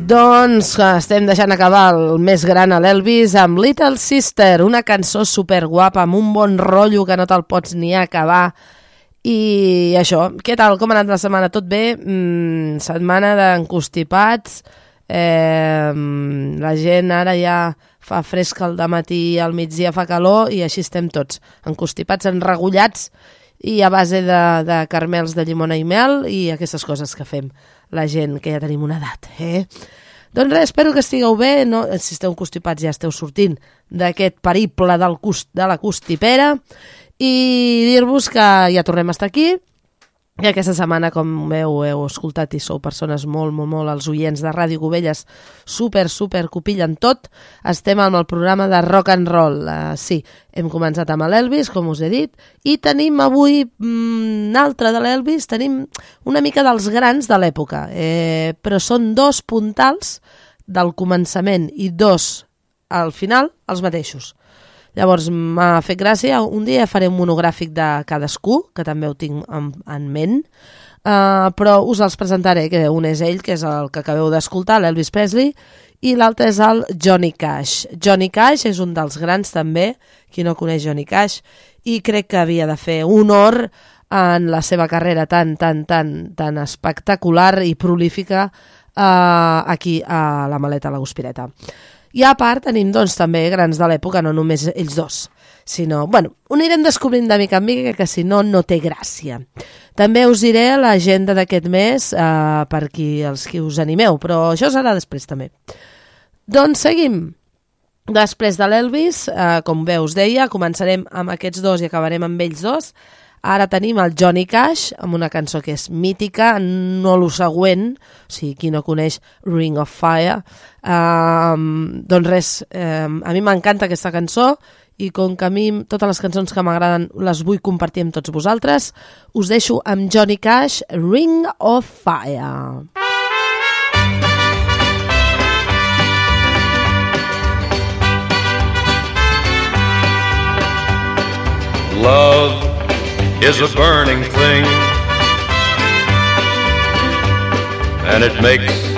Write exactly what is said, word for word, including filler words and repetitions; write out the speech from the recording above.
Doncs estem deixant acabar el més gran a l'Elvis amb Little Sister, una cançó superguapa amb un bon rotllo que no te'l pots ni acabar. I això, què tal? Com ha anat la setmana? Tot bé? Mm, setmana d'encostipats. Eh, la gent ara ja fa fresc al dematí, al migdia fa calor i així estem tots, encostipats, enregullats i a base de, de carmels de llimona i mel i aquestes coses que fem la gent que ja tenim una edat, eh? Doncs res, espero que estigueu bé, no? Si esteu constipats ja esteu sortint d'aquest periple del cust, de la costipera, i dir-vos que ja tornem a estar aquí, i aquesta setmana, com heu, heu escoltat i sou persones molt, molt, molt, els oients de Ràdio Cubelles, super, super, que ho pillen tot, estem amb el programa de rock and roll. Uh, sí, hem començat amb l'Elvis, com us he dit, i tenim avui mm, un altre de l'Elvis, tenim una mica dels grans de l'època, eh, però són dos puntals del començament i dos al final, els mateixos. Llavors m'ha fet gràcia, un dia faré un monogràfic de cadascú, que també ho tinc en, en ment, uh, però us els presentaré, que un és ell, que és el que acabeu d'escoltar, l'Elvis Presley, i l'altre és el Johnny Cash. Johnny Cash és un dels grans també, qui no coneix Johnny Cash, i crec que havia de fer honor en la seva carrera tan, tan, tan, tan espectacular i prolífica uh, aquí a la Maleta a la Guspireta. I a part tenim doncs també grans de l'època, no només ells dos, sinó, bueno, ho anirem descobrint de mica en mica, que si no, no té gràcia. També us diré l'agenda d'aquest mes eh, per qui, els qui us animeu, però això serà després també. Doncs seguim. Després de l'Elvis, eh, com bé us deia, començarem amb aquests dos i acabarem amb ells dos. Ara tenim el Johnny Cash, amb una cançó que és mítica, no lo següent, o sigui, qui no coneix Ring of Fire. Um, doncs res, um, a mi m'encanta aquesta cançó i com que a mi totes les cançons que m'agraden les vull compartir amb tots vosaltres, us deixo amb Johnny Cash, Ring of Fire. Love is a burning thing, and it makes